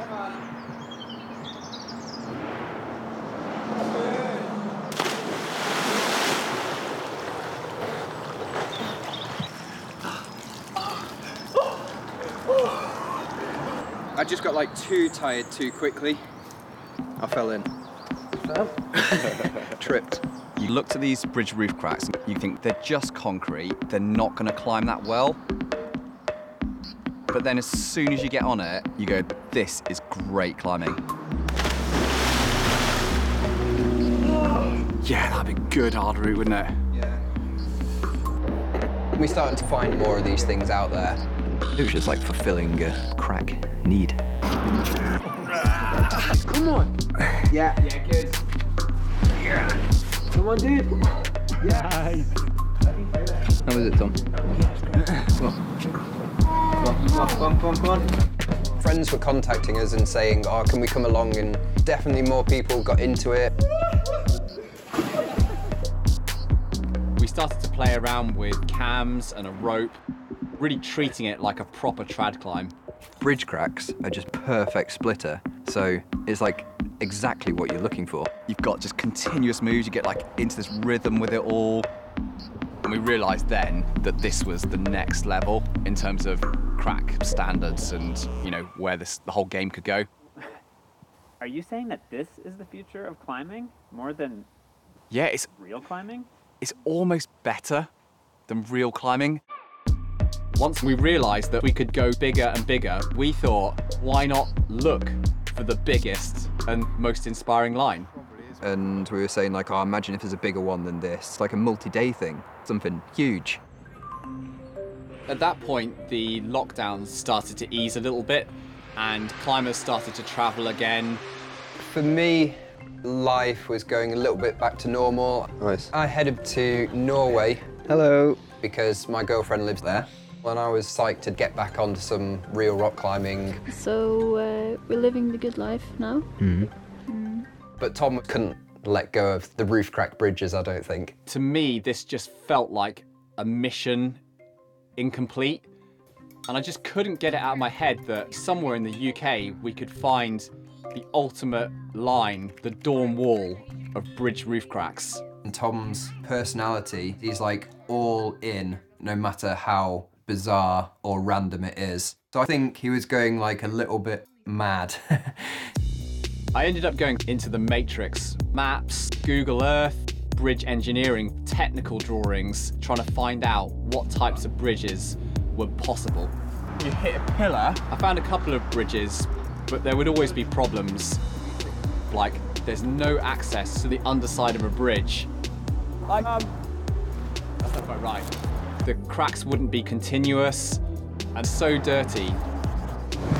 I just got like too tired too quickly. I fell in. Tripped. You look to these bridge roof cracks and you think they're just concrete, they're not going to climb that well. But then as soon as you get on it, you go, this is great climbing. Yeah, that'd be a good hard route, wouldn't it? Yeah. We started to find more of these things out there. It was just like fulfilling a crack need. Come on. Yeah. Yeah, good. Yeah. Come on, dude. Yeah. How was it, Tom? Come on. Friends were contacting us and saying, oh, can we come along? And definitely more people got into it. We started to play around with cams and a rope, really treating it like a proper trad climb. Bridge cracks are just perfect splitter, so it's like exactly what you're looking for. You've got just continuous moves, you get like into this rhythm with it all. And we realised then that this was the next level in terms of crack standards and, you know, where the whole game could go. Are you saying that this is the future of climbing more than it's real climbing? It's almost better than real climbing. Once we realised that we could go bigger and bigger, we thought, why not look for the biggest and most inspiring line? And we were saying like, oh, imagine if there's a bigger one than this. It's like a multi-day thing, something huge. At that point, the lockdowns started to ease a little bit and climbers started to travel again. For me, life was going a little bit back to normal. Nice. I headed to Norway. Hello. Because my girlfriend lives there. And I was psyched to get back onto some real rock climbing. So we're living the good life now. But Tom couldn't let go of the roof crack bridges, I don't think. To me, this just felt like a mission incomplete. And I just couldn't get it out of my head that somewhere in the UK we could find the ultimate line, the dawn wall of bridge roof cracks. And Tom's personality, he's like all in, no matter how bizarre or random it is. So I think he was going like a little bit mad. I ended up going into the Matrix, maps, Google Earth, bridge engineering, technical drawings, trying to find out what types of bridges were possible. You hit a pillar. I found a couple of bridges, but there would always be problems. Like, there's no access to the underside of a bridge. That's not quite right. The cracks wouldn't be continuous and so dirty